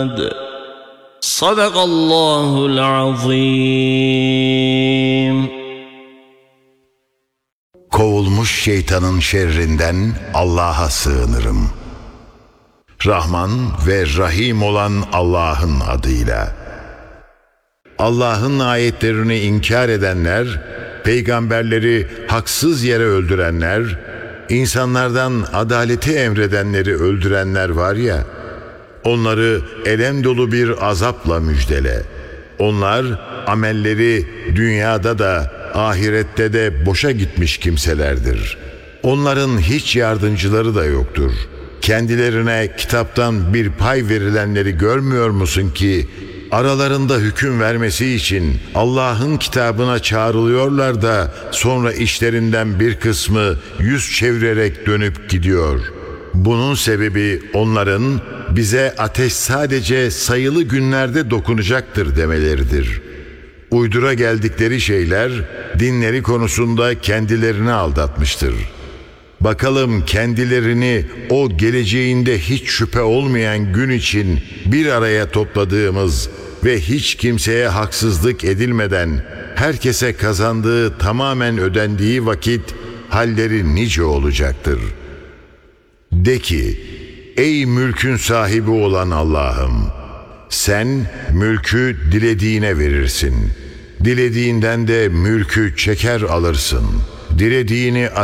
Sadakallahul azim. Kovulmuş şeytanın şerrinden Allah'a sığınırım. Rahman ve Rahim olan Allah'ın adıyla. Allah'ın ayetlerini inkar edenler, peygamberleri haksız yere öldürenler, insanlardan adaleti emredenleri öldürenler var ya, onları elem dolu bir azapla müjdele. Onlar amelleri dünyada da ahirette de boşa gitmiş kimselerdir. Onların hiç yardımcıları da yoktur. Kendilerine kitaptan bir pay verilenleri görmüyor musun ki aralarında hüküm vermesi için Allah'ın kitabına çağrılıyorlar da sonra işlerinden bir kısmı yüz çevirerek dönüp gidiyor. Bunun sebebi onların bize ateş sadece sayılı günlerde dokunacaktır demeleridir. Uydura geldikleri şeyler dinleri konusunda kendilerini aldatmıştır. Bakalım kendilerini o geleceğinde hiç şüphe olmayan gün için bir araya topladığımız ve hiç kimseye haksızlık edilmeden herkese kazandığı tamamen ödendiği vakit halleri nice olacaktır. De ki, ey mülkün sahibi olan Allah'ım, sen mülkü dilediğine verirsin. Dilediğinden de mülkü çeker alırsın. Dilediğini